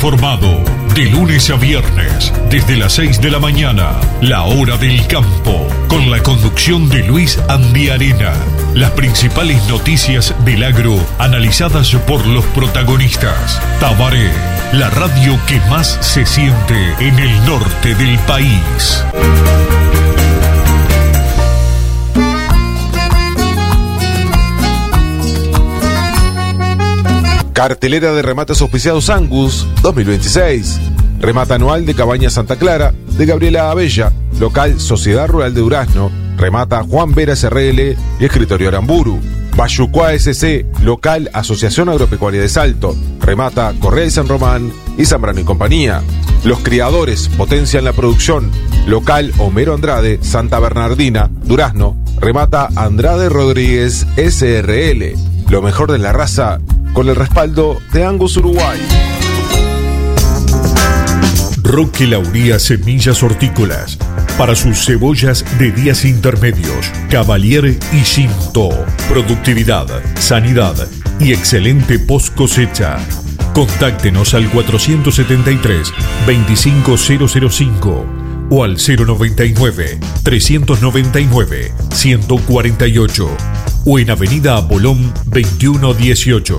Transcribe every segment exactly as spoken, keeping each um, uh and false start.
informado. De lunes a viernes, desde las seis de la mañana, La Hora del Campo, con la conducción de Luis Andiarena. Las principales noticias del agro, analizadas por los protagonistas. Tabaré, la radio que más se siente en el norte del país. Cartelera de remates auspiciados Angus dos mil veintiséis. Remata anual de Cabaña Santa Clara de Gabriela Abella. Local Sociedad Rural de Durazno. Remata Juan Veras R L y Escritorio Aramburu. Bayucuá S C. Local Asociación Agropecuaria de Salto. Remata Correa y San Román y Zambrano y Compañía. Los criadores potencian la producción. Local Homero Andrade, Santa Bernardina, Durazno. Remata Andrade Rodríguez S R L. Lo mejor de la raza con el respaldo de Angus Uruguay. Roque Lauría Semillas Hortícolas. Para sus cebollas de días intermedios, Cavalier y Cinto. Productividad, sanidad y excelente post cosecha. Contáctenos al cuatrocientos setenta y tres, veinticinco mil cinco o al cero noventa y nueve, trescientos noventa y nueve, ciento cuarenta y ocho o en Avenida Apolón veintiuno dieciocho.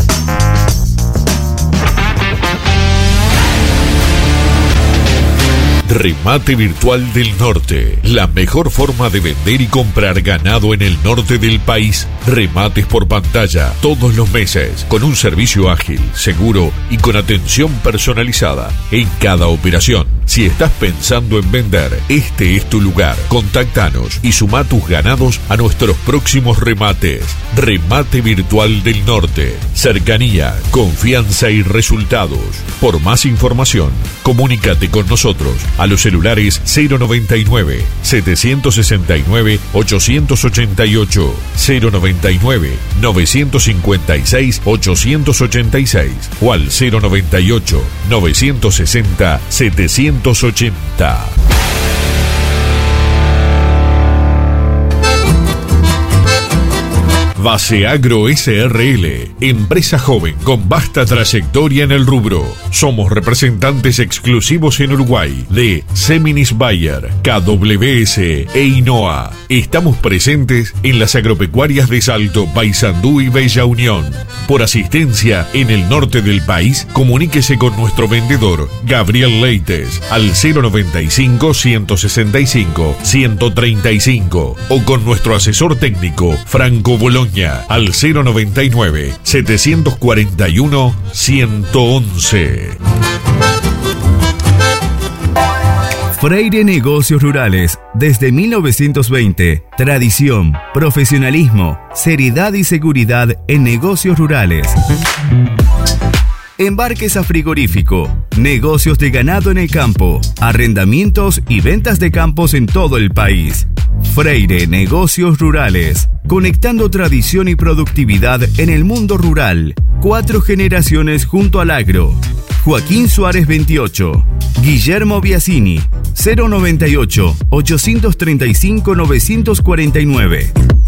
Remate Virtual del Norte, la mejor forma de vender y comprar ganado en el norte del país. Remates por pantalla todos los meses, con un servicio ágil, seguro y con atención personalizada en cada operación. Si estás pensando en vender, este es tu lugar. Contáctanos y suma tus ganados a nuestros próximos remates. Remate Virtual del Norte. Cercanía, confianza y resultados. Por más información, comunícate con nosotros a los celulares cero noventa y nueve, setecientos sesenta y nueve, ochocientos ochenta y ocho, cero noventa y nueve, novecientos cincuenta y seis, ochocientos ochenta y seis o al cero noventa y ocho, novecientos sesenta, setecientos ochenta. Base Agro S R L, empresa joven con vasta trayectoria en el rubro. Somos representantes exclusivos en Uruguay de Seminis Bayer, K W S e Inoa. Estamos presentes en las agropecuarias de Salto, Paysandú y Bella Unión. Por asistencia en el norte del país, comuníquese con nuestro vendedor Gabriel Leites al cero noventa y cinco, ciento sesenta y cinco, ciento treinta y cinco o con nuestro asesor técnico Franco Bologna al cero noventa y nueve, setecientos cuarenta y uno, ciento once. Freire Negocios Rurales, desde mil novecientos veinte. Tradición, profesionalismo, seriedad y seguridad en negocios rurales. Embarques a frigorífico, negocios de ganado en el campo, arrendamientos y ventas de campos en todo el país. Freire Negocios Rurales, conectando tradición y productividad en el mundo rural. Cuatro generaciones junto al agro. Joaquín Suárez veintiocho, Guillermo Biasini, cero noventa y ocho, ochocientos treinta y cinco, novecientos cuarenta y nueve.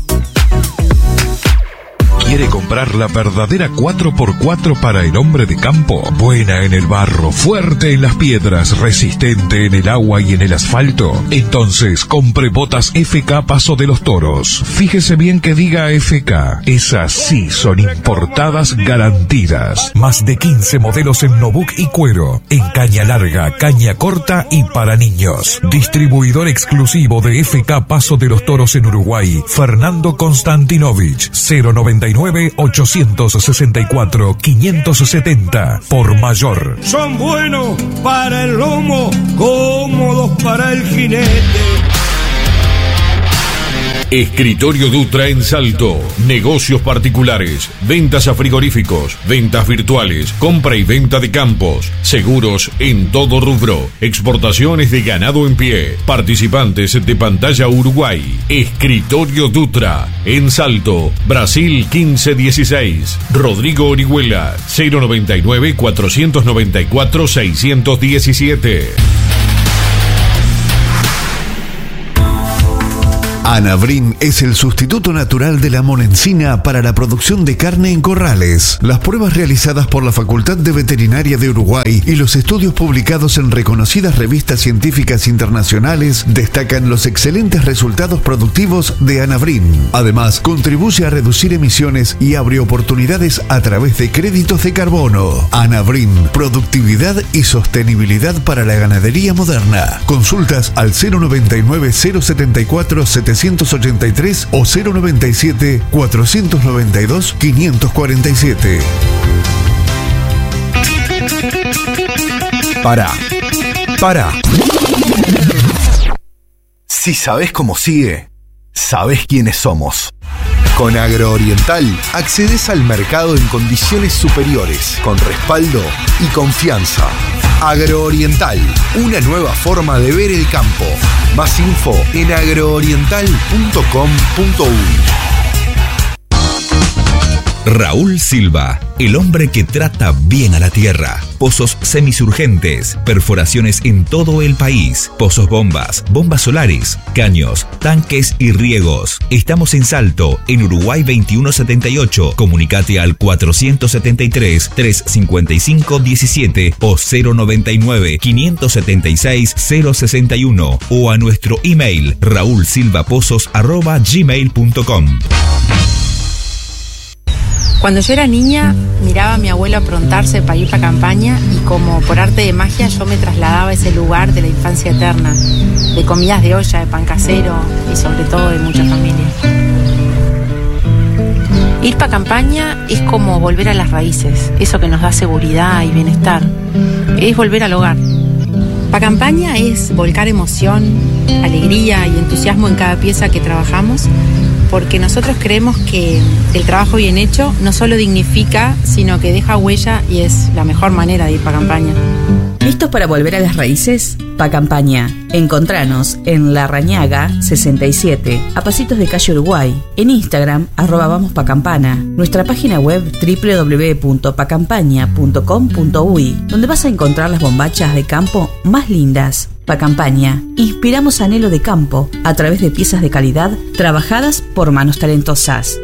¿Quiere comprar la verdadera cuatro por cuatro para el hombre de campo? Buena en el barro, fuerte en las piedras, resistente en el agua y en el asfalto. Entonces, compre botas F K Paso de los Toros. Fíjese bien que diga F K. Esas sí son importadas garantidas. Más de quince modelos en Nobuk y cuero. En caña larga, caña corta y para niños. Distribuidor exclusivo de F K Paso de los Toros en Uruguay, Fernando Konstantinovich. cero noventa y nueve, ochocientos sesenta y cuatro, quinientos setenta. Por mayor. Son buenos para el lomo, cómodos para el jinete. Escritorio Dutra en Salto. Negocios particulares, ventas a frigoríficos, ventas virtuales, compra y venta de campos, seguros en todo rubro, exportaciones de ganado en pie, participantes de Pantalla Uruguay. Escritorio Dutra en Salto, Brasil quince dieciséis. Rodrigo Orihuela, cero noventa y nueve, cuatrocientos noventa y cuatro, seiscientos diecisiete. Anabrin es el sustituto natural de la monencina para la producción de carne en corrales. Las pruebas realizadas por la Facultad de Veterinaria de Uruguay y los estudios publicados en reconocidas revistas científicas internacionales destacan los excelentes resultados productivos de Anabrin. Además, contribuye a reducir emisiones y abre oportunidades a través de créditos de carbono. Anabrin, productividad y sostenibilidad para la ganadería moderna. Consultas al cero noventa y nueve, cero setenta y cuatro, setecientos ochenta y tres o cero noventa y siete, cuatrocientos noventa y dos, quinientos cuarenta y siete. Pará, pará. Si sabés cómo sigue, sabés quiénes somos. Con Agrooriental accedes al mercado en condiciones superiores, con respaldo y confianza. Agrooriental, una nueva forma de ver el campo. Más info en agrooriental punto com punto uy. Raúl Silva, el hombre que trata bien a la tierra. Pozos semisurgentes, perforaciones en todo el país, pozos bombas, bombas solares, caños, tanques y riegos. Estamos en Salto, en Uruguay veintiuno setenta y ocho. Comunicate al cuatrocientos setenta y tres, trescientos cincuenta y cinco, diecisiete o cero noventa y nueve, quinientos setenta y seis, cero sesenta y uno o a nuestro email raulsilvapozos arroba gmail punto com. Cuando yo era niña, miraba a mi abuelo aprontarse para ir para campaña y como por arte de magia yo me trasladaba a ese lugar de la infancia eterna, de comidas de olla, de pan casero y sobre todo de mucha familia. Ir para campaña es como volver a las raíces, eso que nos da seguridad y bienestar. Es volver al hogar. Para campaña es volcar emoción, alegría y entusiasmo en cada pieza que trabajamos, porque nosotros creemos que el trabajo bien hecho no solo dignifica, sino que deja huella y es la mejor manera de ir para campaña. ¿Listos para volver a las raíces? Pa' Campaña. Encontranos en La Rañaga sesenta y siete, a pasitos de calle Uruguay. En Instagram, arroba vamos pa' campana. Nuestra página web doble u doble u doble u punto pa campaña punto com punto uy, donde vas a encontrar las bombachas de campo más lindas. Pa' Campaña. Inspiramos anhelo de campo a través de piezas de calidad trabajadas por manos talentosas.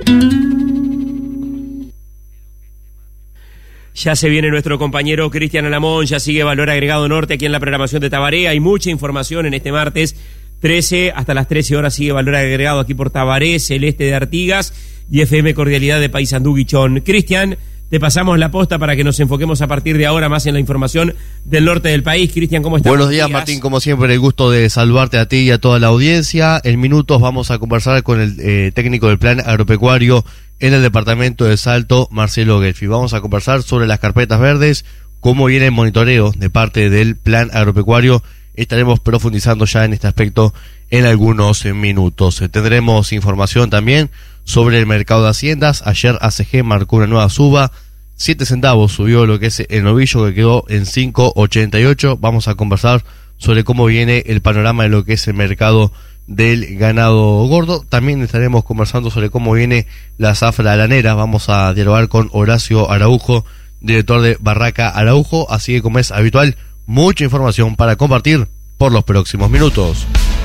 Ya se viene nuestro compañero Cristian Alamón, ya sigue Valor Agregado Norte aquí en la programación de Tabaré. Hay mucha información en este martes trece, hasta las trece horas sigue Valor Agregado aquí por Tabaré, Celeste de Artigas y F M Cordialidad de Paysandú Guichón. Cristian, te pasamos la posta para que nos enfoquemos a partir de ahora más en la información del norte del país. Cristian, ¿cómo estás? Buenos días, Martín, como siempre, el gusto de saludarte a ti y a toda la audiencia. En minutos vamos a conversar con el eh, técnico del Plan Agropecuario en el departamento de Salto, Marcelo Gelfi. Vamos a conversar sobre las carpetas verdes, cómo viene el monitoreo de parte del Plan Agropecuario. Estaremos profundizando ya en este aspecto en algunos minutos. Tendremos información también sobre el mercado de haciendas. Ayer A C G marcó una nueva suba, siete centavos subió lo que es el novillo, que quedó en cinco ochenta y ocho. Vamos a conversar sobre cómo viene el panorama de lo que es el mercado del ganado gordo. También estaremos conversando sobre cómo viene la zafra lanera. Vamos a dialogar con Horacio Araujo, director de Barraca Araujo. Así que, como es habitual, mucha información para compartir por los próximos minutos.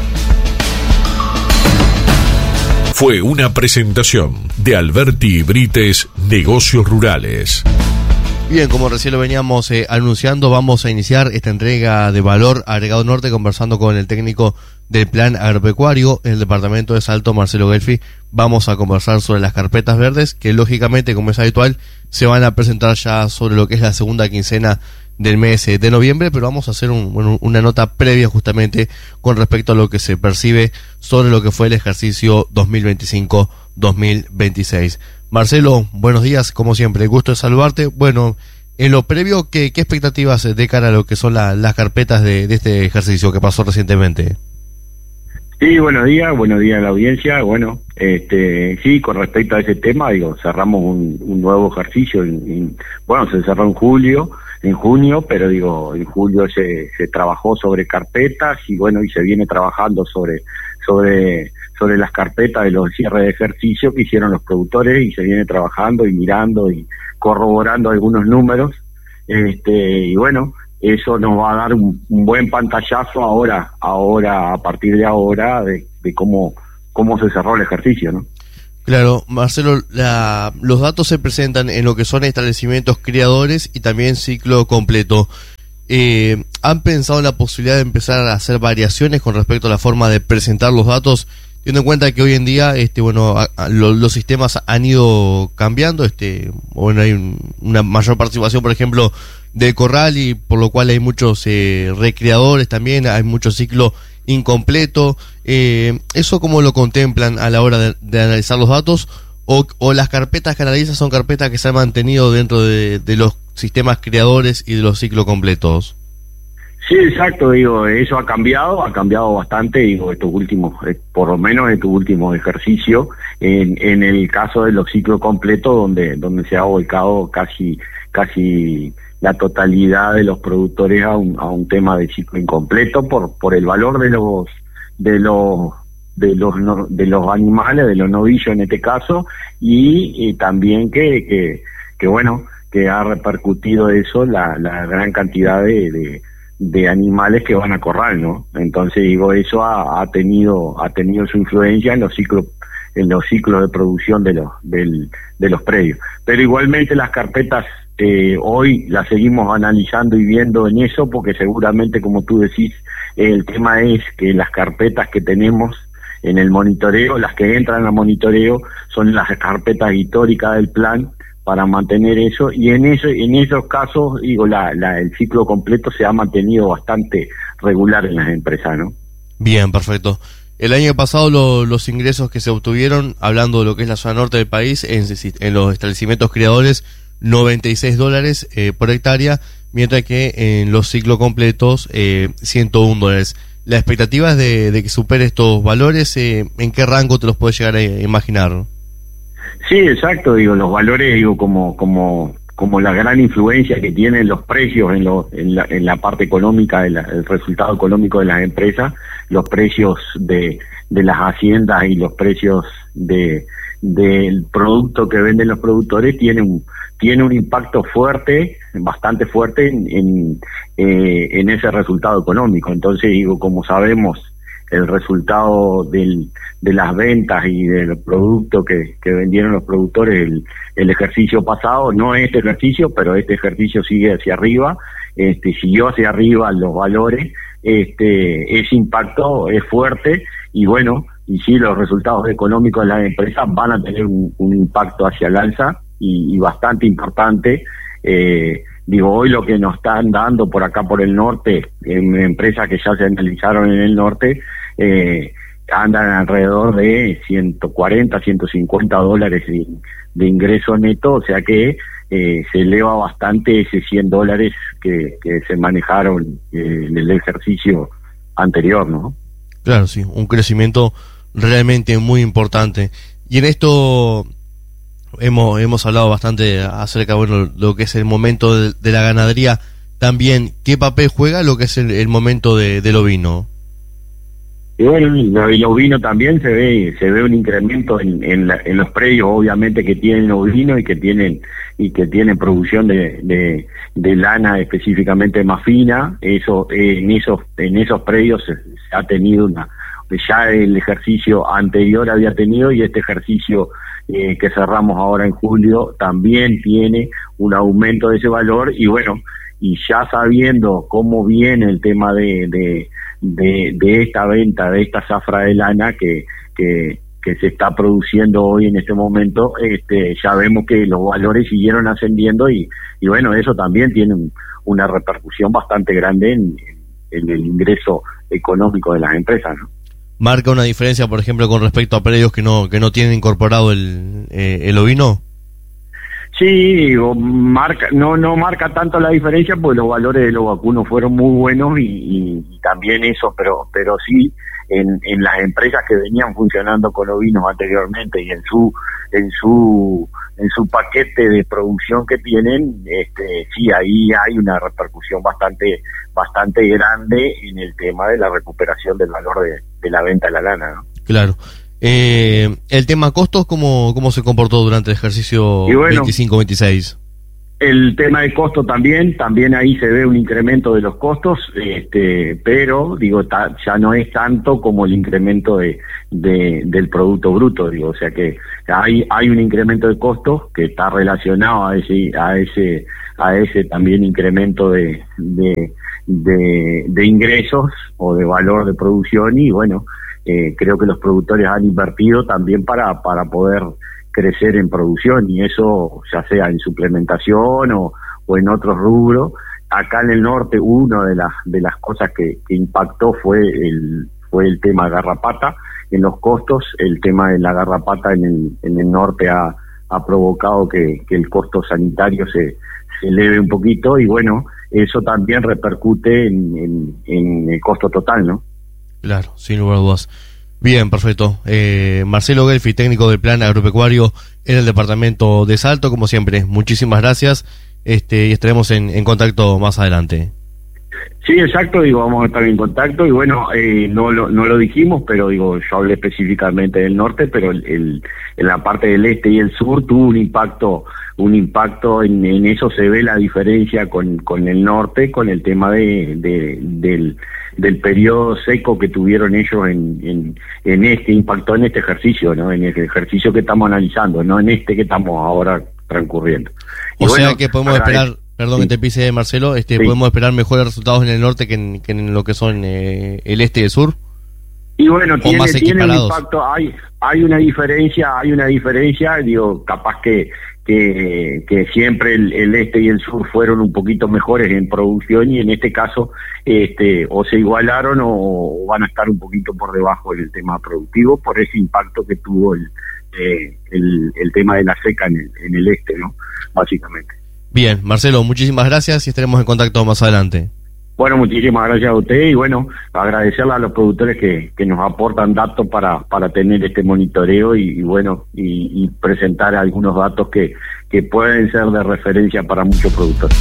Fue una presentación de Alberti Brites, Negocios Rurales. Bien, como recién lo veníamos eh, anunciando, vamos a iniciar esta entrega de Valor Agregado Norte conversando con el técnico del Plan Agropecuario en el departamento de Salto, Marcelo Gelfi. Vamos a conversar sobre las carpetas verdes, que lógicamente, como es habitual, se van a presentar ya sobre lo que es la segunda quincena del mes de noviembre, pero vamos a hacer un, bueno, una nota previa justamente con respecto a lo que se percibe sobre lo que fue el ejercicio dos mil veinticinco dos mil veintiséis. Marcelo, buenos días, como siempre, gusto de saludarte. Bueno, en lo previo, ¿qué, qué expectativas de cara a lo que son la, las carpetas de, de este ejercicio que pasó recientemente? Sí, buenos días, buenos días a la audiencia. Bueno, este, sí, con respecto a ese tema, digo, cerramos un, un nuevo ejercicio, en, en, bueno, se cerró en julio, en junio, pero digo, en julio se, se trabajó sobre carpetas y bueno, y se viene trabajando sobre, sobre, sobre las carpetas de los cierres de ejercicio que hicieron los productores y se viene trabajando y mirando y corroborando algunos números, este, y bueno, eso nos va a dar un, un buen pantallazo ahora, ahora, a partir de ahora, de, de cómo, cómo se cerró el ejercicio, ¿no? Claro, Marcelo, la, los datos se presentan en lo que son establecimientos criadores y también ciclo completo. Eh, ¿Han pensado en la posibilidad de empezar a hacer variaciones con respecto a la forma de presentar los datos, teniendo en cuenta que hoy en día, este, bueno, a, a, lo, los sistemas han ido cambiando, este, bueno, hay un, una mayor participación, por ejemplo, del corral, y por lo cual hay muchos eh, recreadores también, hay mucho ciclo incompleto? Eh, ¿Eso cómo lo contemplan a la hora de, de analizar los datos? O, ¿O las carpetas que analizan son carpetas que se han mantenido dentro de, de los sistemas creadores y de los ciclos completos? Sí, exacto, digo, eso ha cambiado, ha cambiado bastante, digo, estos últimos, eh, por lo menos estos últimos ejercicios, en, en el caso de los ciclos completos, donde, donde se ha volcado casi, casi la totalidad de los productores a un, a un tema de ciclo incompleto por, por el valor de los, de los, de los, no, de los animales, de los novillos en este caso, y, y también que, que, que bueno, que ha repercutido eso la, la gran cantidad de, de de animales que van a corral, ¿no? Entonces digo, eso ha, ha tenido ha tenido su influencia en los ciclos en los ciclos de producción de los del, de los predios. Pero igualmente las carpetas eh, hoy las seguimos analizando y viendo en eso, porque seguramente, como tú decís, el tema es que las carpetas que tenemos en el monitoreo, las que entran al monitoreo, son las carpetas históricas del plan, para mantener eso, y en eso en esos casos, digo, la, la el ciclo completo se ha mantenido bastante regular en las empresas, ¿no? Bien, perfecto. El año pasado lo, los ingresos que se obtuvieron, hablando de lo que es la zona norte del país, en, en los establecimientos criadores, noventa y seis dólares eh, por hectárea, mientras que en los ciclos completos, eh, ciento uno dólares. ¿La expectativa es de, de que supere estos valores? Eh, ¿En qué rango te los puedes llegar a imaginar? Sí, exacto, digo, los valores, digo, como como como la gran influencia que tienen los precios en, lo, en, la, en la parte económica, de la, el resultado económico de las empresas, los precios de, de las haciendas y los precios de del producto que venden los productores tienen tiene un impacto fuerte, bastante fuerte en, en, eh, en ese resultado económico. Entonces, digo, como sabemos, el resultado del, de las ventas y del producto que, que vendieron los productores el, el ejercicio pasado, no este ejercicio, pero este ejercicio sigue hacia arriba, este siguió hacia arriba los valores, este ese impacto es fuerte, y bueno, y sí, los resultados económicos de las empresas van a tener un, un impacto hacia el alza y, y bastante importante. eh, Digo, hoy lo que nos están dando por acá por el norte, en empresas que ya se analizaron en el norte, eh, andan alrededor de ciento cuarenta, ciento cincuenta dólares de, de ingreso neto, o sea que eh, se eleva bastante ese cien dólares que, que se manejaron eh, en el ejercicio anterior, ¿no? Claro, sí, un crecimiento realmente muy importante. Y en esto hemos hemos hablado bastante acerca, bueno, lo que es el momento de, de la ganadería. También, ¿qué papel juega lo que es el, el momento de, del ovino? Y bueno, el ovino también se ve se ve un incremento en, en, la, en los predios, obviamente, que tienen ovino y que tienen y que tienen producción de, de, de lana específicamente más fina. Eso eh, en esos en esos predios se, se ha tenido una, ya el ejercicio anterior había tenido, y este ejercicio eh, que cerramos ahora en julio también tiene un aumento de ese valor. Y bueno, y ya sabiendo cómo viene el tema de, de De, de esta venta, de esta zafra de lana que, que, que se está produciendo hoy en este momento, este, ya vemos que los valores siguieron ascendiendo, y, y bueno, eso también tiene un, una repercusión bastante grande en, en el ingreso económico de las empresas, ¿no? ¿Marca una diferencia, por ejemplo, con respecto a predios que no que no tienen incorporado el, eh, el ovino? Sí, marca, no no marca tanto la diferencia, porque los valores de los vacunos fueron muy buenos, y, y, y también eso, pero pero sí en, en las empresas que venían funcionando con ovinos anteriormente, y en su en su en su paquete de producción que tienen, este sí, ahí hay una repercusión bastante bastante grande en el tema de la recuperación del valor de, de la venta de la lana, ¿no? Claro. Eh, el tema costos, ¿cómo, cómo se comportó durante el ejercicio bueno, veinticinco veintiséis? El tema de costo también, también ahí se ve un incremento de los costos, este, pero digo, ta, ya no es tanto como el incremento de, de del producto bruto, digo, o sea que hay hay un incremento de costos que está relacionado a ese a ese a ese también incremento de de de, de ingresos o de valor de producción y bueno, eh, creo que los productores han invertido también para para poder crecer en producción y eso ya sea en suplementación o, o en otros rubros. Acá en el norte una de las de las cosas que, que impactó fue el fue el tema garrapata en los costos. El tema de la garrapata en el en el norte ha, ha provocado que, que el costo sanitario se, se eleve un poquito y bueno, eso también repercute en, en, en el costo total, ¿no? Claro, sin lugar a dudas. Bien, perfecto. Eh, Marcelo Gelfi, técnico del Plan Agropecuario en el departamento de Salto, como siempre, muchísimas gracias este, y estaremos en, en contacto más adelante. Sí, exacto, digo, vamos a estar en contacto y bueno, eh, no lo no lo dijimos, pero digo, yo hablé específicamente del norte, pero el, el, en la parte del este y el sur tuvo un impacto, un impacto en, en eso se ve la diferencia con, con el norte, con el tema de, de del del periodo seco que tuvieron ellos en, en, en este, impactó en este ejercicio, ¿no? En el ejercicio que estamos analizando, no en este que estamos ahora transcurriendo. Y o bueno, sea que podemos esperar, perdón sí. que te pise Marcelo, este, sí. podemos esperar mejores resultados en el norte que en, que en lo que son eh, el este y el sur. Y bueno, tiene, tiene un impacto, hay, hay una diferencia, hay una diferencia, digo, capaz que que, que siempre el, el este y el sur fueron un poquito mejores en producción y en este caso este o se igualaron o van a estar un poquito por debajo en el tema productivo por ese impacto que tuvo el eh, el, el tema de la seca en el, en el este, ¿no? Básicamente. Bien, Marcelo, muchísimas gracias y estaremos en contacto más adelante. Bueno, muchísimas gracias a usted y bueno, agradecerle a los productores que, que nos aportan datos para, para tener este monitoreo y, y bueno, y, y presentar algunos datos que, que pueden ser de referencia para muchos productores.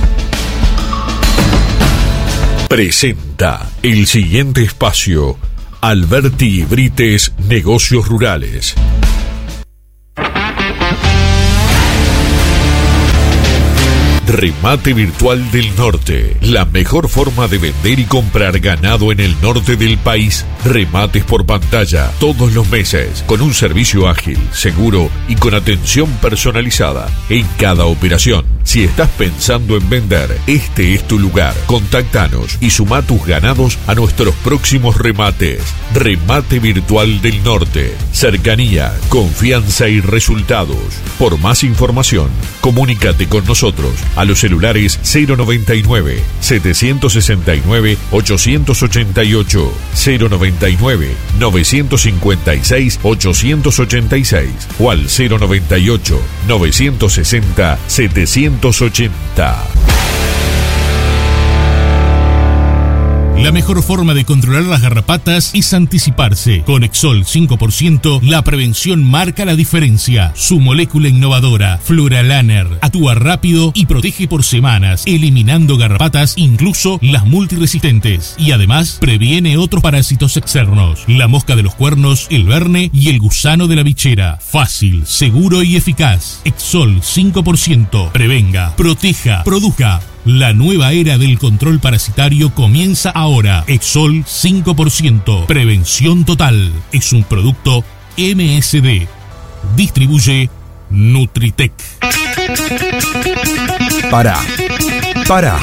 Presenta el siguiente espacio, Alberti Brites, Negocios Rurales. Remate Virtual del Norte, la mejor forma de vender y comprar ganado en el norte del país. Remates por pantalla todos los meses, con un servicio ágil, seguro y con atención personalizada en cada operación. Si estás pensando en vender, este es tu lugar. Contáctanos y suma tus ganados a nuestros próximos remates. Remate Virtual del Norte, cercanía, confianza y resultados. Por más información, comunícate con nosotros a los celulares cero noventa y nueve, setecientos sesenta y nueve, ochocientos ochenta y ocho, cero noventa y nueve, novecientos cincuenta y seis, ochocientos ochenta y seis o al cero noventa y ocho, novecientos sesenta, setecientos ochenta. La mejor forma de controlar las garrapatas es anticiparse. Con Exol cinco por ciento, la prevención marca la diferencia. Su molécula innovadora, Fluralaner, actúa rápido y protege por semanas, eliminando garrapatas, incluso las multiresistentes. Y además, previene otros parásitos externos. La mosca de los cuernos, el verne y el gusano de la bichera. Fácil, seguro y eficaz. Exol cinco por ciento. Prevenga, proteja, produzca. La nueva era del control parasitario comienza ahora. Exol cinco por ciento. Prevención total. Es un producto M S D. Distribuye Nutritec. Para. Para.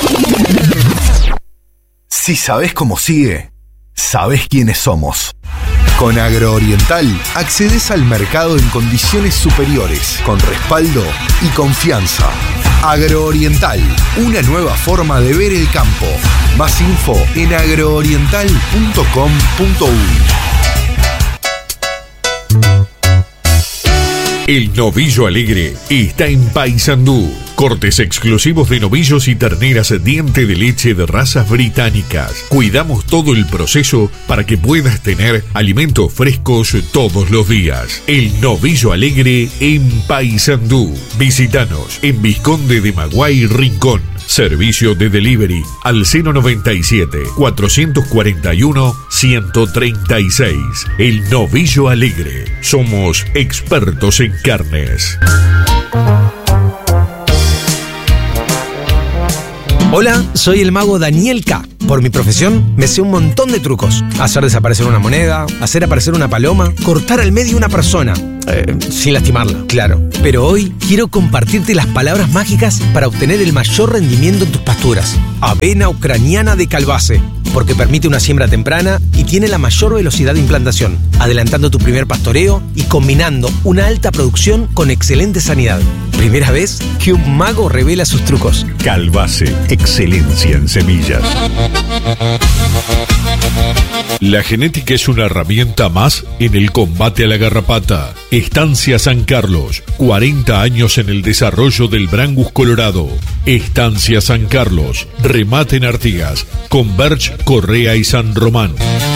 Si sabés cómo sigue, sabés quiénes somos. Con Agrooriental accedes al mercado en condiciones superiores, con respaldo y confianza. Agrooriental, una nueva forma de ver el campo. Más info en agrooriental punto com punto uy. El Novillo Alegre está en Paysandú. Cortes exclusivos de novillos y terneras diente de leche de razas británicas. Cuidamos todo el proceso para que puedas tener alimentos frescos todos los días. El Novillo Alegre en Paysandú. Visítanos en Vizconde de Maguay, Rincón. Servicio de delivery al cero noventa y siete, cuatrocientos cuarenta y uno, ciento treinta y seis. El Novillo Alegre. Somos expertos en carnes. Hola, soy el mago Daniel K. Por mi profesión, me sé un montón de trucos. Hacer desaparecer una moneda, hacer aparecer una paloma, cortar al medio una persona. Eh, sin lastimarla, claro. Pero hoy quiero compartirte las palabras mágicas para obtener el mayor rendimiento en tus pasturas. Avena ucraniana de Calbase, porque permite una siembra temprana y tiene la mayor velocidad de implantación, adelantando tu primer pastoreo y combinando una alta producción con excelente sanidad. Primera vez que un mago revela sus trucos. Calbase, excelencia en semillas. La genética es una herramienta más en el combate a la garrapata. Estancia San Carlos, cuarenta años en el desarrollo del Brangus colorado. Estancia San Carlos, remate en Artigas, Converge, Correa y San Román.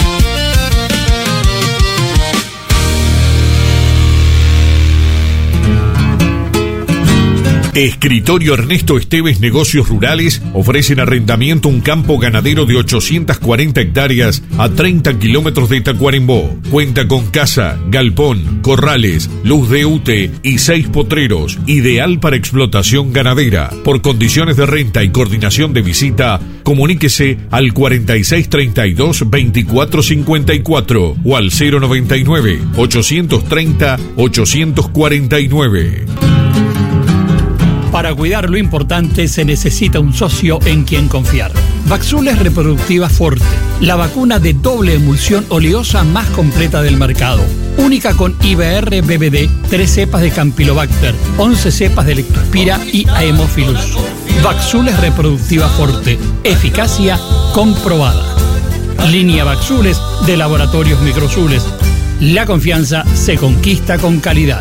Escritorio Ernesto Esteves Negocios Rurales ofrecen arrendamiento un campo ganadero de ochocientas cuarenta hectáreas a treinta kilómetros de Tacuarembó. Cuenta con casa, galpón, corrales, luz de U T E y seis potreros, ideal para explotación ganadera. Por condiciones de renta y coordinación de visita, comuníquese al cuarenta y seis treinta y dos veinticuatro cincuenta y cuatro o al cero noventa y nueve ochocientos treinta ochocientos cuarenta y nueve. Para cuidar lo importante se necesita un socio en quien confiar. Vaxules Reproductiva Forte, la vacuna de doble emulsión oleosa más completa del mercado. Única con I B R B B D, tres cepas de Campylobacter, once cepas de Lectospira y Haemophilus. Vaxules Reproductiva Forte, eficacia comprobada. Línea Vaxules de Laboratorios Microzules. La confianza se conquista con calidad.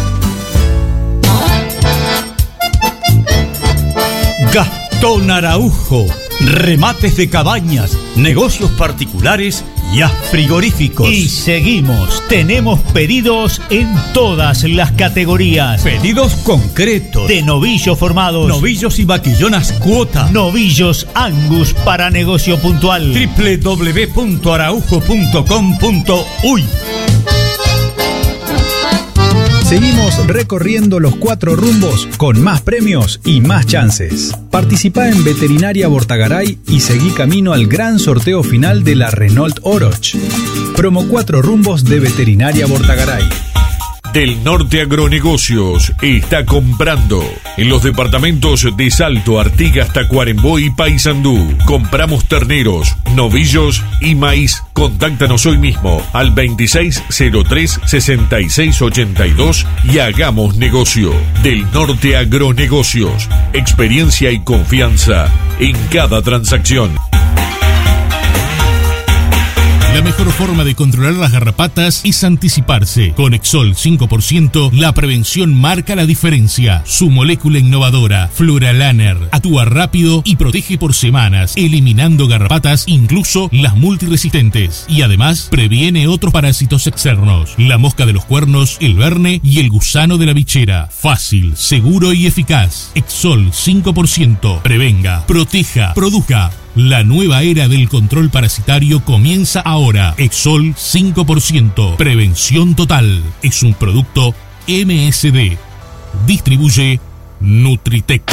Gastón Araujo, remates de cabañas, negocios particulares y a frigoríficos. Y seguimos, tenemos pedidos en todas las categorías. Pedidos concretos. De novillos formados. Novillos y vaquillonas cuota. Novillos Angus para negocio puntual. doble u doble u doble u punto araujo punto com punto uy. Seguimos recorriendo los cuatro rumbos con más premios y más chances. Participá en Veterinaria Bortagaray y seguí camino al gran sorteo final de la Renault Oroch. Promo cuatro rumbos de Veterinaria Bortagaray. Del Norte Agronegocios está comprando en los departamentos de Salto, Artigas, Tacuarembó y Paysandú. Compramos terneros, novillos y maíz. Contáctanos hoy mismo al veintiséis cero tres sesenta y seis ochenta y dos y hagamos negocio. Del Norte Agronegocios, experiencia y confianza en cada transacción. La mejor forma de controlar las garrapatas es anticiparse. Con Exol cinco por ciento, la prevención marca la diferencia. Su molécula innovadora, Fluralaner, actúa rápido y protege por semanas, eliminando garrapatas, incluso las multiresistentes. Y además, previene otros parásitos externos. La mosca de los cuernos, el verne y el gusano de la bichera. Fácil, seguro y eficaz. Exol cinco por ciento. Prevenga, proteja, produzca. La nueva era del control parasitario comienza ahora. Exol cinco por ciento. Prevención total. Es un producto M S D. Distribuye Nutritec.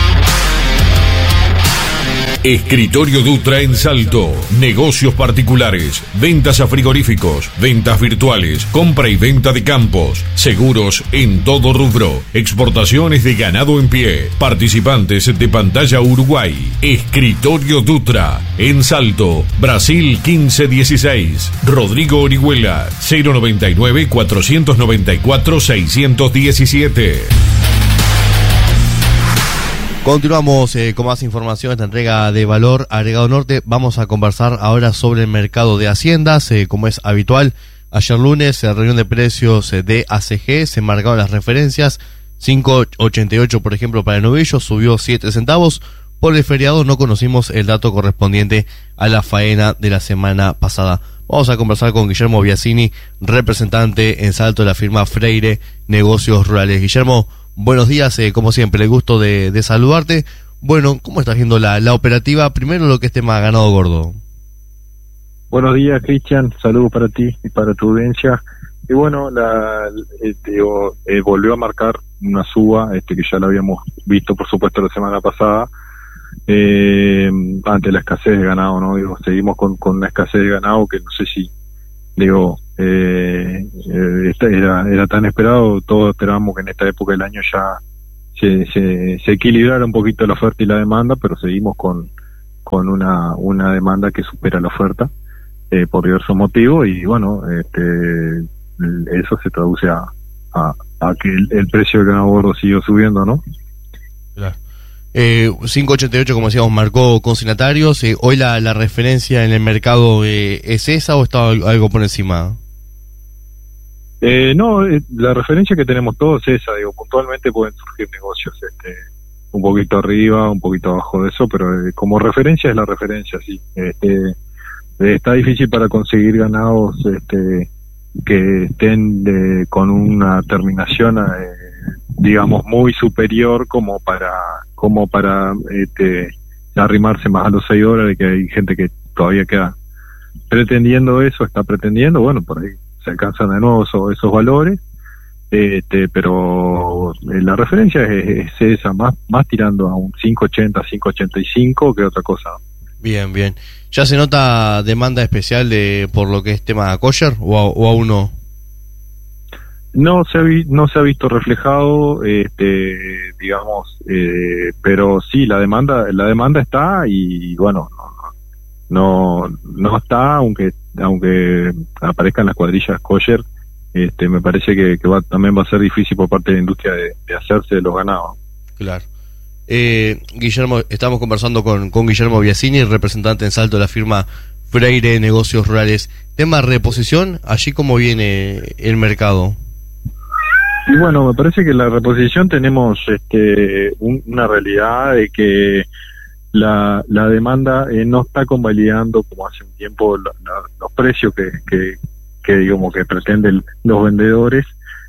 Escritorio Dutra en Salto. Negocios particulares, ventas a frigoríficos, ventas virtuales, compra y venta de campos, seguros en todo rubro, exportaciones de ganado en pie, participantes de Pantalla Uruguay. Escritorio Dutra en Salto, Brasil quince dieciséis. Rodrigo Orihuela, cero noventa y nueve cuatrocientos noventa y cuatro seiscientos diecisiete. Continuamos eh, con más información, esta entrega de Valor Agregado Norte. Vamos a conversar ahora sobre el mercado de haciendas, eh, como es habitual. Ayer lunes, en reunión de precios eh, de A C G, se marcaron las referencias. cinco ochenta y ocho, por ejemplo, para el novillo, subió siete centavos. Por el feriado no conocimos el dato correspondiente a la faena de la semana pasada. Vamos a conversar con Guillermo Biasini, representante en Salto de la firma Freire Negocios Rurales. Guillermo, buenos días, eh, como siempre, el gusto de, de saludarte. Bueno, ¿cómo estás viendo la, la operativa? Primero lo que es tema ganado gordo. Buenos días, Cristian, saludos para ti y para tu audiencia. Y bueno, la, este, eh, volvió a marcar una suba, este, que ya la habíamos visto, por supuesto, la semana pasada, eh, ante la escasez de ganado, ¿no? Digo, seguimos con, con una escasez de ganado que no sé si, digo, eh, eh, era, era tan esperado, todos esperábamos que en esta época del año ya se, se, se equilibrara un poquito la oferta y la demanda, pero seguimos con, con una, una demanda que supera la oferta, eh, por diversos motivos, y bueno, este, eso se traduce a, a, a que el, el precio del ganado gordo sigue subiendo, ¿no? Claro. Eh, cinco ochenta y ocho, como decíamos, marcó consignatarios. Eh, ¿Hoy la, la referencia en el mercado eh, es esa o está algo por encima? Eh, no, eh, la referencia que tenemos todos es esa. Digo, puntualmente pueden surgir negocios este, un poquito arriba, un poquito abajo de eso, pero eh, como referencia es la referencia, sí. Este, eh, está difícil para conseguir ganados este, que estén de, con una terminación eh, digamos muy superior como para como para este, arrimarse más a los seis dólares, que hay gente que todavía queda pretendiendo eso, está pretendiendo, bueno, por ahí se alcanzan de nuevo esos, esos valores, este, pero la referencia es, es esa, más más tirando a un cinco ochenta, cinco ochenta y cinco que otra cosa. Bien, bien. ¿Ya se nota demanda especial de por lo que es tema kosher o, o aún no? No se ha vi, no se ha visto reflejado, este, digamos, eh, pero sí la demanda la demanda está y bueno no no, no está aunque aunque aparezcan las cuadrillas kosher, este, me parece que, que va, también va a ser difícil por parte de la industria de, de hacerse de los ganados. Claro. Eh, Guillermo, estamos conversando con, con Guillermo Biasini, representante en Salto de la firma Freire Negocios Rurales. Tema reposición, allí cómo viene el mercado. Y bueno, me parece que en la reposición tenemos este, un, una realidad de que la, la demanda eh, no está convalidando como hace un tiempo la, la, los precios que, que, que digamos que pretenden los vendedores.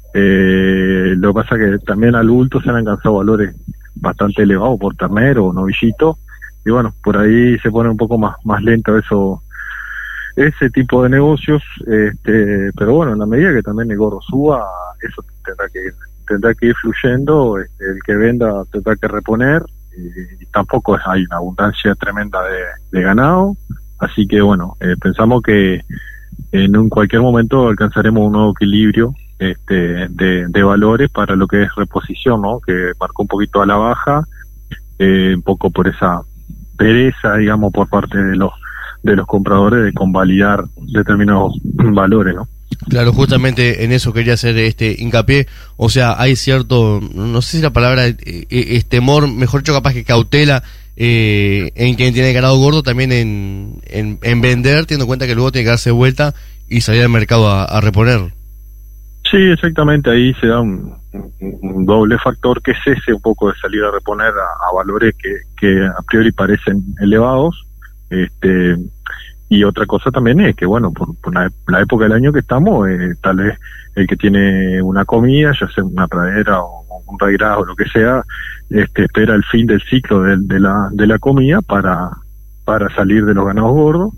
Eh, lo que pasa que también al bulto se han alcanzado valores bastante elevados por ternero o novillito, y bueno, por ahí se pone un poco más más lento eso, ese tipo de negocios, este, pero bueno, en la medida que también el gordo suba, eso tendrá que tendrá que ir fluyendo, este, el que venda tendrá que reponer, y, y tampoco hay una abundancia tremenda de, de ganado, así que bueno, eh, pensamos que en un cualquier momento alcanzaremos un nuevo equilibrio este, de, de valores para lo que es reposición, ¿no? Que marcó un poquito a la baja, eh, un poco por esa pereza, digamos, por parte de los de los compradores de convalidar determinados valores, ¿no? Claro, justamente en eso quería hacer este hincapié. O sea, hay cierto, no sé si la palabra eh, es temor, mejor dicho, capaz que cautela eh, en quien tiene ganado gordo, también en, en, en vender, teniendo en cuenta que luego tiene que darse vuelta y salir al mercado a, a reponer. Sí, exactamente, ahí se da un, un, un doble factor que es ese, un poco de salir a reponer a, a valores que, que a priori parecen elevados, este, y otra cosa también es que, bueno, por, por la, la época del año que estamos, eh, tal vez el que tiene una comida, ya sea una pradera o un reirado o lo que sea, este, espera el fin del ciclo de, de la de la comida para para salir de los ganados gordos,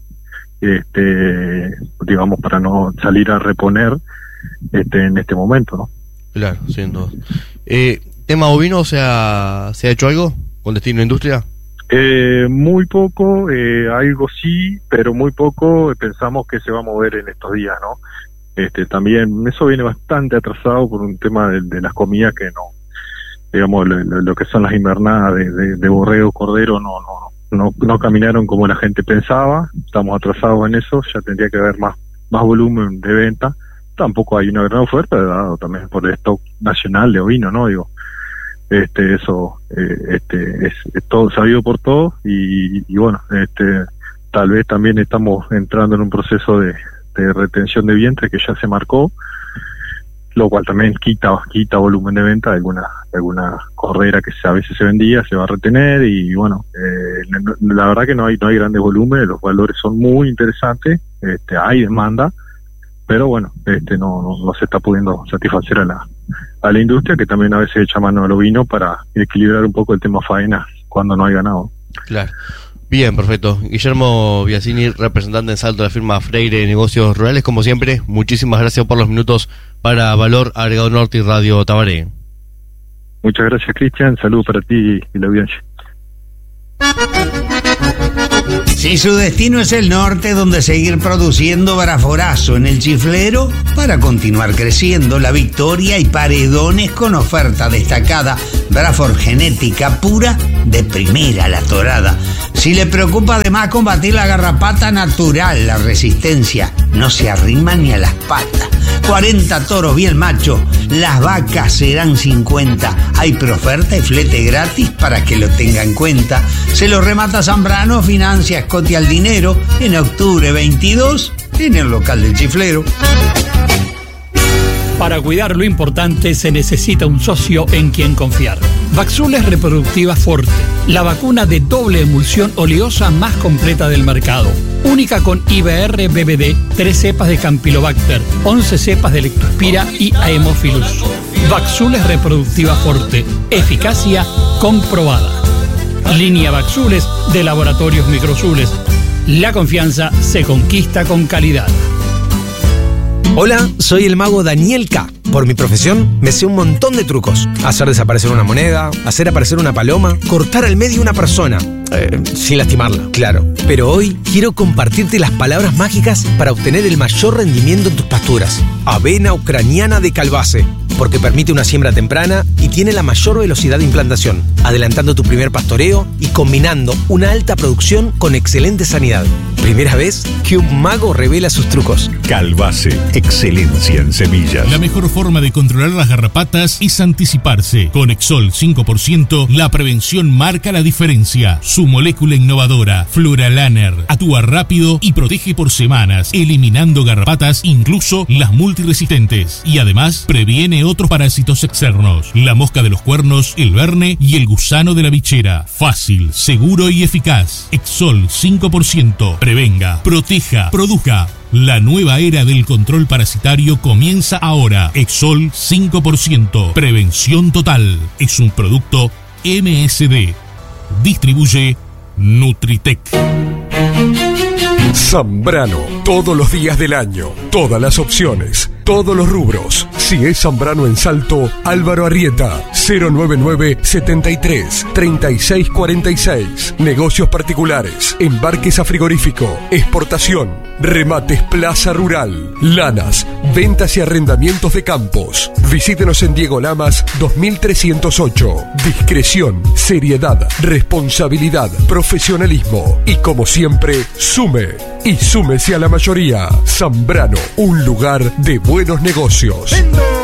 este, digamos, para no salir a reponer este en este momento, ¿no? Claro, sin duda. Eh, ¿Tema bovino, se ha, se ha hecho algo con destino a industria? Eh, muy poco, eh, algo sí, pero muy poco. eh, Pensamos que se va a mover en estos días, ¿no? Este, también eso viene bastante atrasado por un tema de, de las comidas que no, digamos, lo, lo que son las invernadas de, de, de borrego, cordero, no, no, no, no caminaron como la gente pensaba. Estamos atrasados en eso, ya tendría que haber más, más volumen de venta. Tampoco hay una gran oferta, dado también por el stock nacional de ovino, ¿no? Digo, este, eso, eh, este, es, es todo sabido por todos, y, y bueno, este, tal vez también estamos entrando en un proceso de, de retención de vientre que ya se marcó, lo cual también quita quita volumen de venta de alguna de alguna cordera que a veces se vendía, se va a retener, y bueno, eh, la, la verdad que no hay no hay grandes volúmenes, los valores son muy interesantes, este, hay demanda, pero bueno, este no, no, no se está pudiendo satisfacer a la a la industria, que también a veces echa mano al ovino para equilibrar un poco el tema faena cuando no hay ganado. Claro. Bien, perfecto. Guillermo Biasini, representante en Salto de la firma Freire Negocios Rurales, como siempre, muchísimas gracias por los minutos para Valor Agregado Norte y Radio Tabaré. Muchas gracias, Cristian. Saludos para ti y la audiencia. Si su destino es el norte, donde seguir produciendo Braforazo en el Chiflero para continuar creciendo, La Victoria y Paredones con oferta destacada, Brafor genética pura de primera la torada. Si le preocupa además combatir la garrapata natural, la resistencia no se arrima ni a las patas. cuarenta toros bien machos, las vacas serán cincuenta. Hay preoferta y flete gratis para que lo tenga en cuenta. Se lo remata Zambrano, financia Escote al dinero en octubre veintidós en el local del Chiflero. Para cuidar lo importante se necesita un socio en quien confiar. Vaxules Reproductiva Forte, la vacuna de doble emulsión oleosa más completa del mercado. Única con I B R B B D, tres cepas de Campylobacter, once cepas de Lectospira y Haemophilus. Vaxules Reproductiva Forte, eficacia comprobada. Línea Vaxules de Laboratorios Microzules. La confianza se conquista con calidad. Hola, soy el mago Daniel K. Por mi profesión, me sé un montón de trucos. Hacer desaparecer una moneda, hacer aparecer una paloma, cortar al medio una persona. Eh, sin lastimarla, claro. Pero hoy quiero compartirte las palabras mágicas para obtener el mayor rendimiento en tus pasturas. Avena ucraniana de Calbase, porque permite una siembra temprana y tiene la mayor velocidad de implantación, adelantando tu primer pastoreo y combinando una alta producción con excelente sanidad. Primera vez que un mago revela sus trucos. Calbase, excelencia en semillas. La mejor forma de controlar las garrapatas es anticiparse. Con Exol cinco por ciento, la prevención marca la diferencia. Su molécula innovadora, Fluralaner, actúa rápido y protege por semanas, eliminando garrapatas, incluso las multiresistentes. Y además, previene otros parásitos externos. La mosca de los cuernos, el verne y el gusano de la bichera. Fácil, seguro y eficaz. Exol cinco por ciento. Prevenga, proteja, produzca. La nueva era del control parasitario comienza ahora. Exol cinco por ciento. Prevención total. Es un producto M S D. Distribuye Nutritec. Zambrano, todos los días del año, todas las opciones, todos los rubros. Si es Zambrano en Salto, Álvaro Arrieta, cero nueve nueve, setenta y tres, treinta y seis cuarenta y seis. Negocios particulares, embarques a frigorífico, exportación, remates Plaza Rural, lanas, ventas y arrendamientos de campos. Visítenos en Diego Lamas dos mil trescientos ocho. Discreción, seriedad, responsabilidad, profesionalismo y como siempre, sume y súmese a la mayoría. Zambrano, un lugar de buenos negocios.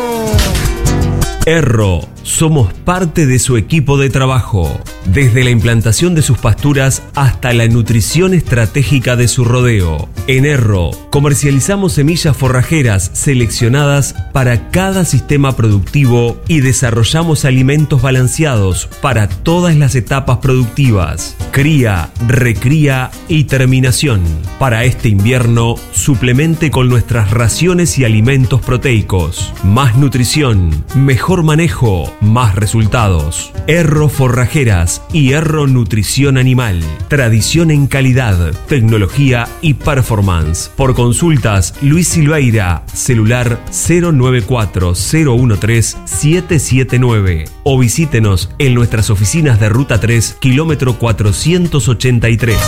Erro, somos parte de su equipo de trabajo, desde la implantación de sus pasturas hasta la nutrición estratégica de su rodeo. En Erro, comercializamos semillas forrajeras seleccionadas para cada sistema productivo y desarrollamos alimentos balanceados para todas las etapas productivas: cría, recría y terminación. Para este invierno, suplemente con nuestras raciones y alimentos proteicos. Más nutrición, mejor manejo, más resultados. Erro Forrajeras y Erro Nutrición Animal. Tradición en calidad, tecnología y performance. Por consultas, Luis Silveira, celular cero nueve cuatro, cero uno tres, siete siete nueve. O visítenos en nuestras oficinas de Ruta tres, kilómetro cuatrocientos ochenta y tres.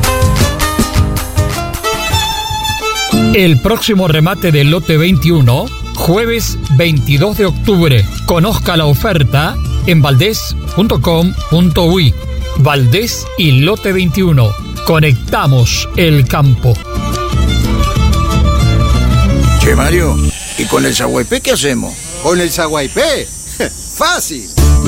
El próximo remate del lote veintiuno, jueves veintidós de octubre. Conozca la oferta en valdés punto com punto uy. Valdés y lote veintiuno. Conectamos el campo. Che, Mario, ¿y con el Zaguaypé qué hacemos? ¿Con el Zaguaypé? ¡Fácil!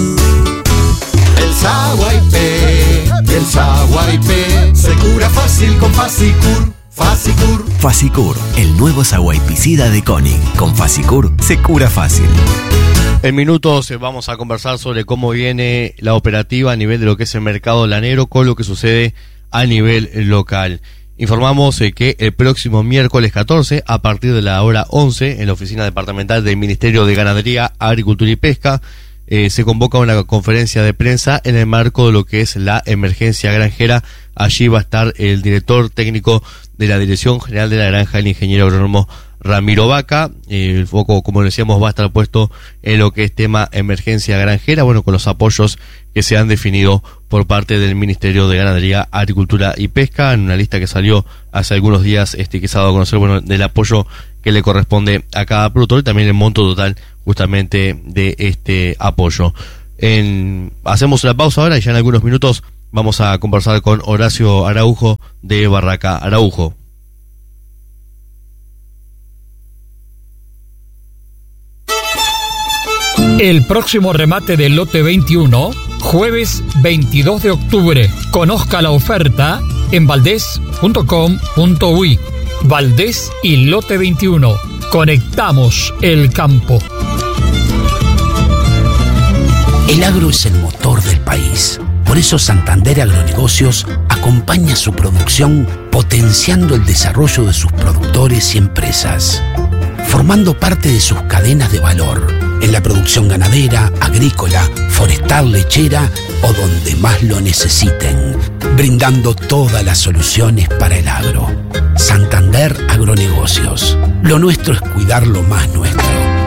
El Zaguaypé, el Zaguaypé se cura fácil con Fasicur. Fasicur. Fasicur, el nuevo zaguaypicida de Koenig. Con Fasicur se cura fácil. En minutos vamos a conversar sobre cómo viene la operativa a nivel de lo que es el mercado lanero con lo que sucede a nivel local. Informamos eh, que el próximo miércoles catorce, a partir de la hora once, en la oficina departamental del Ministerio de Ganadería, Agricultura y Pesca, eh, se convoca una conferencia de prensa en el marco de lo que es la emergencia granjera. Allí va a estar el director técnico de la Dirección General de la Granja, el ingeniero agrónomo Ramiro Vaca. Eh, el foco, como decíamos, va a estar puesto en lo que es tema emergencia granjera, bueno, con los apoyos que se han definido por parte del Ministerio de Ganadería, Agricultura y Pesca, en una lista que salió hace algunos días, este, que se ha dado a conocer, bueno, del apoyo que le corresponde a cada productor y también el monto total justamente de este apoyo. En, hacemos la pausa ahora y ya en algunos minutos vamos a conversar con Horacio Araujo de Barraca Araujo. El próximo remate del lote veintiuno, jueves veintidós de octubre. Conozca la oferta en valdés punto com punto uy. Valdés y lote veintiuno. Conectamos el campo. El agro es el motor del país. Por eso Santander Agronegocios acompaña su producción potenciando el desarrollo de sus productores y empresas, formando parte de sus cadenas de valor en la producción ganadera, agrícola, forestal, lechera o donde más lo necesiten, brindando todas las soluciones para el agro. Santander Agronegocios. Lo nuestro es cuidar lo más nuestro.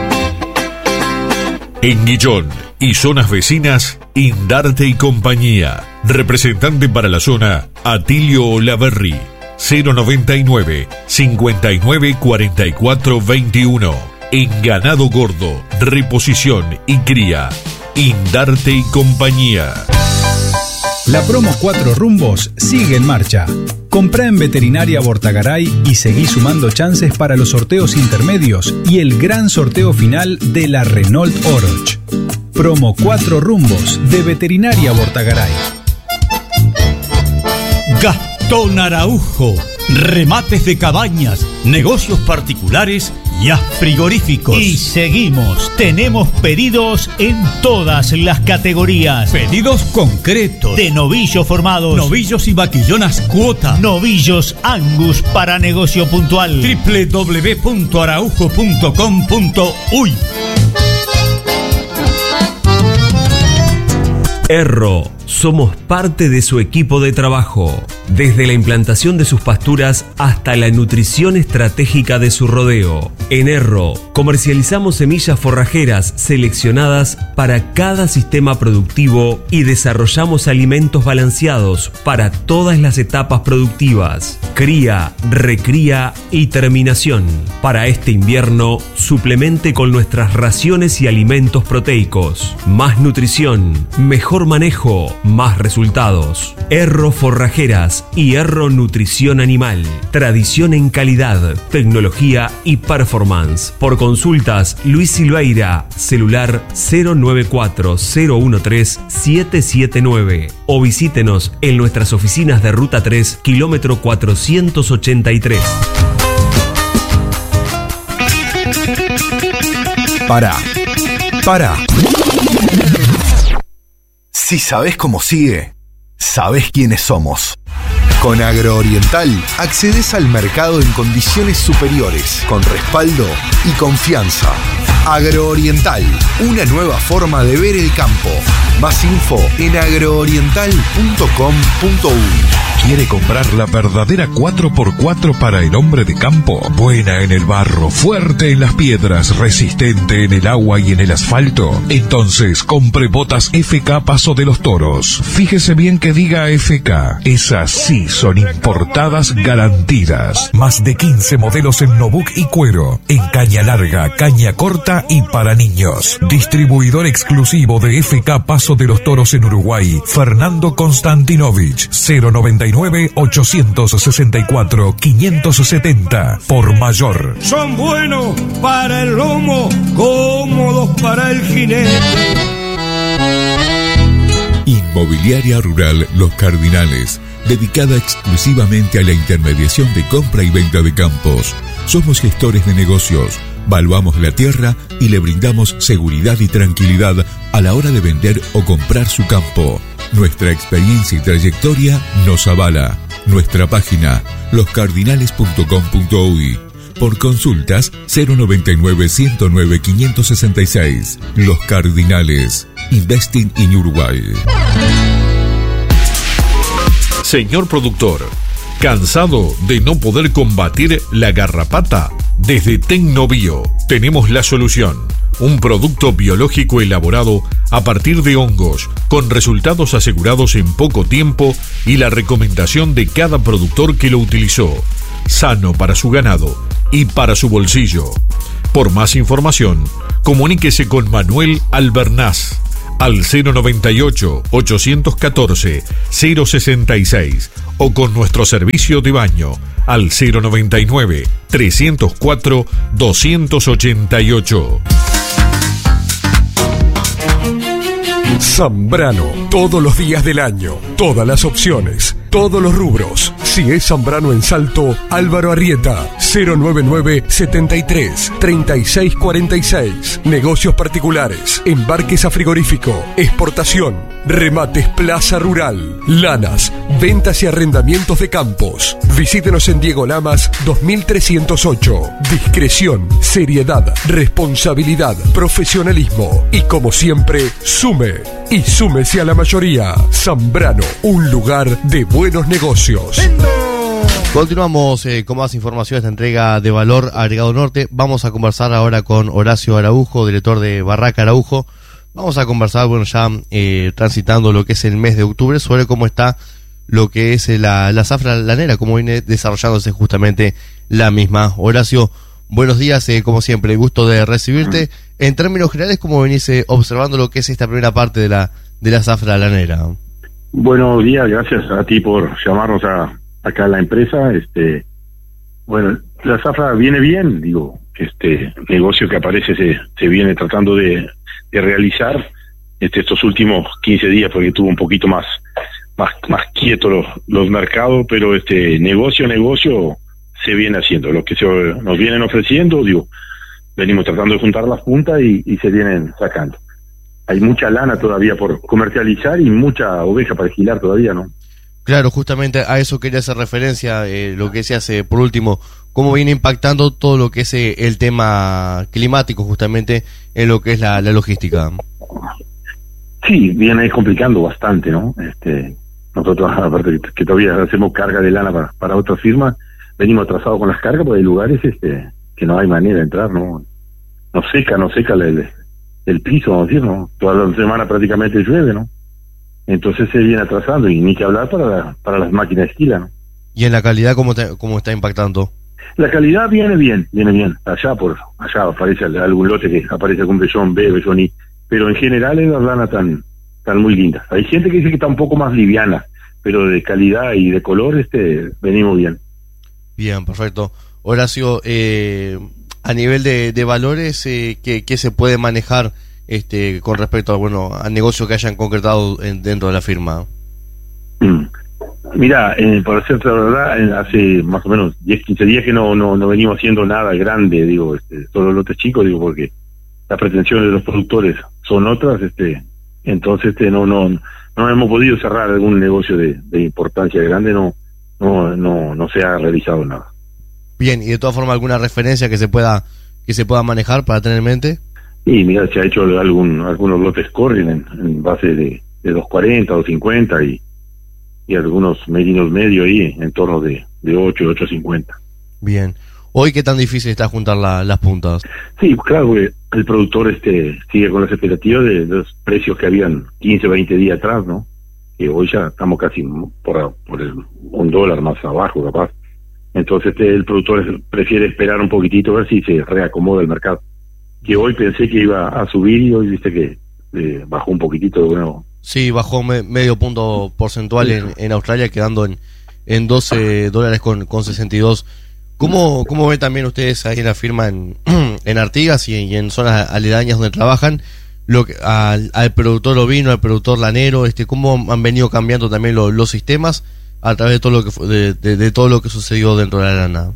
En Guillón y zonas vecinas, Indarte y Compañía. Representante para la zona, Atilio Olaverri. cero noventa y nueve, cincuenta y nueve, cuarenta y cuatro, veintiuno. En ganado gordo, reposición y cría. Indarte y Compañía. La promo Cuatro Rumbos sigue en marcha. Comprá en Veterinaria Bortagaray y seguí sumando chances para los sorteos intermedios y el gran sorteo final de la Renault Oroch. Promo Cuatro Rumbos de Veterinaria Bortagaray. Gastón Araujo, remates de cabañas, negocios particulares y a frigoríficos. Y seguimos, tenemos pedidos en todas las categorías. Pedidos concretos de novillos formados, novillos y vaquillonas cuota, novillos Angus para negocio puntual. doble u doble u doble u punto araujo punto com punto uy. Erro, somos parte de su equipo de trabajo. Desde la implantación de sus pasturas hasta la nutrición estratégica de su rodeo. En Erro, comercializamos semillas forrajeras seleccionadas para cada sistema productivo y desarrollamos alimentos balanceados para todas las etapas productivas. Cría, recría y terminación. Para este invierno, suplemente con nuestras raciones y alimentos proteicos. Más nutrición, mejor manejo, más resultados. Erro Forrajeras y Erro Nutrición Animal. Tradición en calidad, tecnología y performance. Por consultas, Luis Silveira, celular cero nueve cuatro, cero uno tres, siete siete nueve. O visítenos en nuestras oficinas de Ruta tres, kilómetro cuatrocientos ochenta y tres. Pará, pará. Si sabés cómo sigue, sabés quiénes somos. Con Agrooriental accedes al mercado en condiciones superiores, con respaldo y confianza. Agrooriental, una nueva forma de ver el campo. Más info en agrooriental punto com punto uy. ¿Quiere comprar la verdadera cuatro por cuatro para el hombre de campo? Buena en el barro, fuerte en las piedras, resistente en el agua y en el asfalto. Entonces compre botas F K Paso de los Toros. Fíjese bien que diga F K. Esas sí son importadas garantidas. Más de quince modelos en Nobuk y cuero, en caña larga, caña corta y para niños. Distribuidor exclusivo de F K Paso de los Toros en Uruguay, Fernando Konstantinovich. Cero noventa y nueve, ochocientos sesenta y cuatro, quinientos setenta. Por mayor. Son buenos para el lomo, cómodos para el jinete. Inmobiliaria Rural Los Cardinales, dedicada exclusivamente a la intermediación de compra y venta de campos. Somos gestores de negocios, valuamos la tierra y le brindamos seguridad y tranquilidad a la hora de vender o comprar su campo. Nuestra experiencia y trayectoria nos avala. Nuestra página, los cardinales punto com punto uy. Por consultas, cero noventa y nueve, ciento nueve, quinientos sesenta y seis. Los Cardinales. Investing in Uruguay. Señor productor, ¿cansado de no poder combatir la garrapata? Desde Tecnobio tenemos la solución. Un producto biológico elaborado a partir de hongos, con resultados asegurados en poco tiempo y la recomendación de cada productor que lo utilizó. Sano para su ganado y para su bolsillo. Por más información, comuníquese con Manuel Albernaz al cero noventa y ocho, ochocientos catorce, cero sesenta y seis o con nuestro servicio de baño al cero noventa y nueve, trescientos cuatro, doscientos ochenta y ocho. Zambrano, todos los días del año, todas las opciones, todos los rubros. Si es Zambrano en Salto, Álvaro Arrieta, cero noventa y nueve, setenta y tres, treinta y seis cuarenta y seis. Negocios particulares, embarques a frigorífico, exportación, remates Plaza Rural, lanas, ventas y arrendamientos de campos. Visítenos en Diego Lamas dos mil trescientos ocho. Discreción, seriedad, responsabilidad, profesionalismo y, como siempre, sume y súmese a la mayoría. Zambrano, un lugar de buenos negocios. Continuamos eh, con más información de esta entrega de Valor Agregado Norte. Vamos a conversar ahora con Horacio Araujo, director de Barraca Araujo. Vamos a conversar, bueno, ya eh, transitando lo que es el mes de octubre, sobre cómo está lo que es la, la zafra lanera, cómo viene desarrollándose justamente la misma. Horacio, buenos días, eh, como siempre, gusto de recibirte. En términos generales, ¿cómo venís eh, observando lo que es esta primera parte de la de la zafra lanera? Buenos días, gracias a ti por llamarnos a acá a la empresa. Este, bueno, la zafra viene bien, digo, este negocio que aparece se, se viene tratando de, de realizar este, estos últimos quince días, porque tuvo un poquito más más más quieto los, los mercados, pero este negocio negocio se viene haciendo, lo que se nos vienen ofreciendo, digo, venimos tratando de juntar las puntas y, y se vienen sacando. Hay mucha lana todavía por comercializar y mucha oveja para esquilar todavía, ¿no? Claro, justamente a eso quería hacer referencia, eh, lo que se hace por último, cómo viene impactando todo lo que es eh, el tema climático justamente en lo que es la, la logística. Sí, viene complicando bastante, ¿no? Este, nosotros, aparte que todavía hacemos carga de lana para, para otras firmas, venimos atrasados con las cargas, porque hay lugares este, que no hay manera de entrar, ¿no? No seca, no seca el, el piso, vamos a decir, ¿no? Toda la semana prácticamente llueve, ¿no? Entonces se viene atrasando, y ni que hablar para, la, para las máquinas de esquila, ¿no? ¿Y en la calidad cómo, te, cómo está impactando? La calidad viene bien, viene bien. Allá por allá aparece algún lote que aparece algún vellón B, vellón I, pero en general es las lanas tan, tan muy lindas. Hay gente que dice que está un poco más liviana, pero de calidad y de color este venimos bien. Bien, perfecto. Horacio, eh, a nivel de, de valores, eh, ¿qué, ¿qué se puede manejar este con respecto a, bueno, al negocio que hayan concretado en, dentro de la firma? Mm. Mira, eh, para ser la verdad, eh, hace más o menos diez, quince días que no no, no venimos haciendo nada grande, digo, este, solo lotes chicos, digo, porque las pretensiones de los productores son otras, este, entonces este no no no hemos podido cerrar algún negocio de, de importancia grande, no no no no se ha realizado nada. Bien, y de todas formas, alguna referencia que se pueda que se pueda manejar para tener en mente. Y mira, se ha hecho algún algunos lotes corren en, en base de, de dos cuarenta, dos cincuenta y y algunos merinos medio ahí en torno de, de ocho, ocho cincuenta. Bien. ¿Hoy qué tan difícil está juntar la, las puntas? Sí, claro, el productor este sigue con las expectativas de, de los precios que habían quince, veinte días atrás, ¿no? Que hoy ya estamos casi por, por el, un dólar más abajo, capaz. Entonces este, el productor prefiere esperar un poquitito a ver si se reacomoda el mercado. Que hoy pensé que iba a subir y hoy viste que eh, bajó un poquitito de nuevo. Sí, bajó me, medio punto porcentual en, en Australia, quedando en, en doce dólares con, con sesenta y dos. ¿Cómo, ¿Cómo ven también ustedes ahí en la firma en, en Artigas y, y en zonas aledañas donde trabajan lo que, al, al productor ovino, al productor lanero, este, cómo han venido cambiando también lo, los sistemas a través de todo lo que fue, de, de, de todo lo que sucedió dentro de la lana?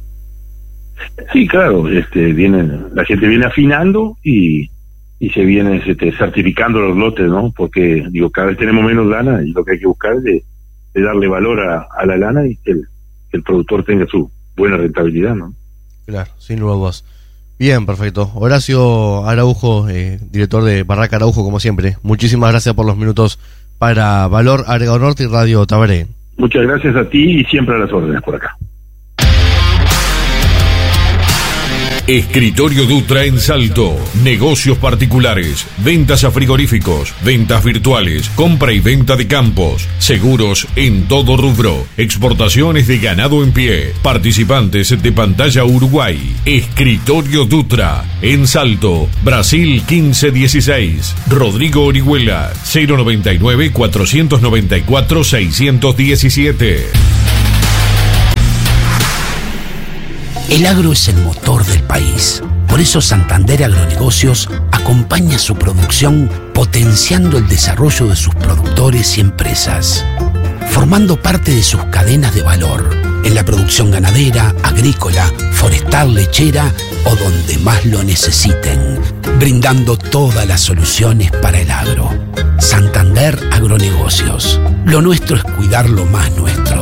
Sí, claro, este, vienen, la gente viene afinando y y se vienen este, certificando los lotes, ¿no? Porque, digo, cada vez tenemos menos lana y lo que hay que buscar es de, de darle valor a, a la lana y que el, que el productor tenga su buena rentabilidad, ¿no? Claro, sin dudas. Bien, perfecto. Horacio Araujo, eh, director de Barraca Araujo, como siempre. Muchísimas gracias por los minutos para Valor Agregado Norte y Radio Tabaré. Muchas gracias a ti y siempre a las órdenes por acá. Escritorio Dutra en Salto. Negocios particulares, ventas a frigoríficos, ventas virtuales, compra y venta de campos, seguros en todo rubro, exportaciones de ganado en pie, participantes de Pantalla Uruguay. Escritorio Dutra en Salto, Brasil quince dieciséis. Rodrigo Orihuela, cero noventa y nueve, cuatrocientos noventa y cuatro, seiscientos diecisiete. El agro es el motor del país. Por eso Santander Agronegocios acompaña su producción potenciando el desarrollo de sus productores y empresas, formando parte de sus cadenas de valor en la producción ganadera, agrícola, forestal, lechera o donde más lo necesiten, brindando todas las soluciones para el agro. Santander Agronegocios. Lo nuestro es cuidar lo más nuestro.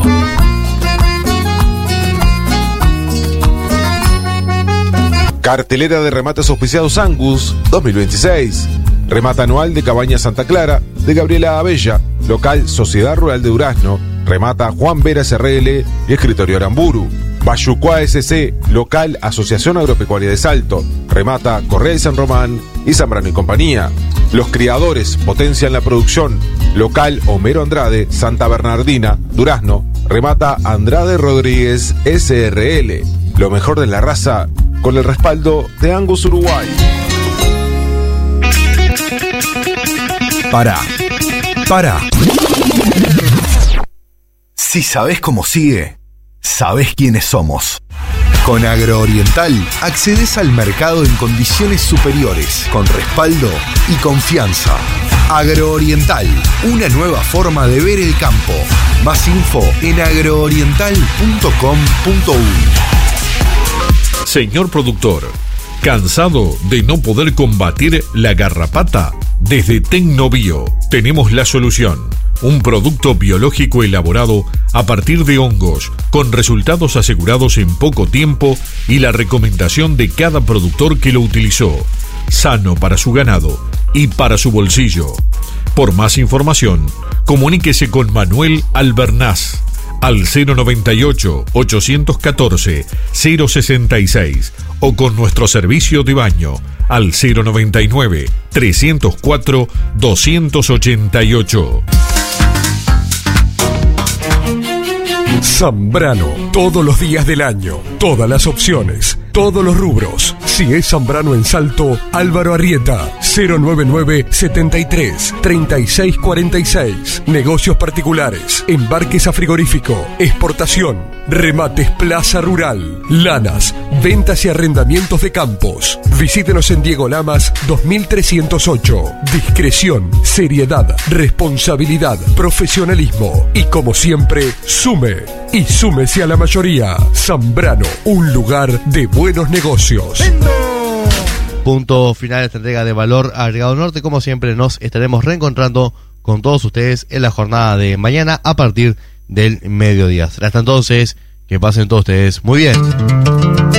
Cartelera de remates auspiciados Angus dos mil veintiséis. Remate anual de Cabaña Santa Clara de Gabriela Abella. Local Sociedad Rural de Durazno. Remata Juan Veras R L y Escritorio Aramburu. Bayucuá S C. Local Asociación Agropecuaria de Salto. Remata Correa y San Román y Zambrano y Compañía. Los criadores potencian la producción. Local Homero Andrade, Santa Bernardina, Durazno. Remata Andrade Rodríguez S R L. Lo mejor de la raza con el respaldo de Angus Uruguay. Para. Para. Si sabés cómo sigue, sabés quiénes somos. Con Agrooriental accedes al mercado en condiciones superiores, con respaldo y confianza. Agrooriental, una nueva forma de ver el campo. Más info en agrooriental punto com punto uy. Señor productor, ¿cansado de no poder combatir la garrapata? Desde Tecnobio tenemos la solución. Un producto biológico elaborado a partir de hongos, con resultados asegurados en poco tiempo y la recomendación de cada productor que lo utilizó. Sano para su ganado y para su bolsillo. Por más información, comuníquese con Manuel Albernaz al cero noventa y ocho, ochocientos catorce, cero sesenta y seis o con nuestro servicio de baño al cero noventa y nueve, trescientos cuatro, doscientos ochenta y ocho. Zambrano, todos los días del año, todas las opciones, todos los rubros. Si es Zambrano en Salto, Álvaro Arrieta, cero noventa y nueve, setenta y tres, treinta y seis cuarenta y seis. Negocios particulares, embarques a frigorífico, exportación, remates Plaza Rural, lanas, ventas y arrendamientos de campos. Visítenos en Diego Lamas dos mil trescientos ocho. Discreción, seriedad, responsabilidad, profesionalismo y como siempre, sume y súmese a la mayoría. Zambrano, un lugar de buenos negocios. Punto final de esta entrega de Valor Agregado Norte. Como siempre, nos estaremos reencontrando con todos ustedes en la jornada de mañana a partir del mediodía. Hasta entonces, que pasen todos ustedes muy bien.